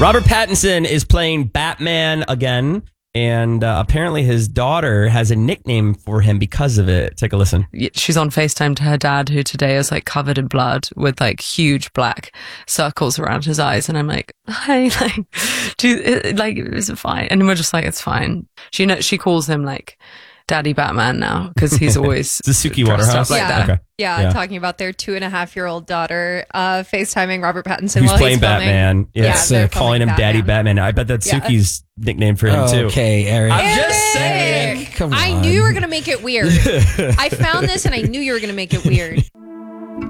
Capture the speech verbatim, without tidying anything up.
Robert Pattinson is playing Batman again, and uh, apparently his daughter has a nickname for him because of it. Take a listen. She's on FaceTime to her dad, who today is like covered in blood with like huge black circles around his eyes. And I'm like, hi, like, do you, like, is it fine? And we're just like, it's fine. She knows, she calls him like Daddy Batman now because he's always the Suki Waterhouse. Like yeah. that. Okay. Yeah, Yeah. talking about their two and a half year old daughter uh, FaceTiming Robert Pattinson Who's while playing he's filming. Batman. Yeah, Yes, they're uh, calling filming him Daddy Batman. Batman. I bet that's Yeah. Suki's nickname for him too. Okay, Eric. I'm just saying. Eric, Come I on. knew you were going to make it weird. I found this and I knew you were going to make it weird.